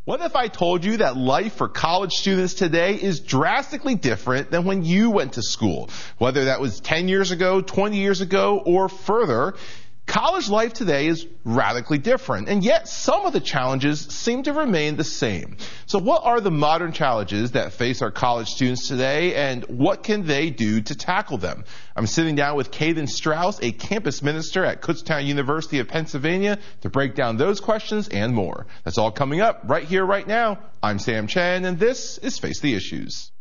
What if I told you that life for college students today is drastically different than when you went to school? Whether that was 10 years ago, 20 years ago, or further, college life today is radically different, and yet some of the challenges seem to remain the same. So what are the modern challenges that face our college students today, and what can they do to tackle them? I'm sitting down with Caden Strauss, a campus minister at Kutztown University of Pennsylvania, to break down those questions and more. That's all coming up right here, right now. I'm Sam Chen, and this is Face the Issues.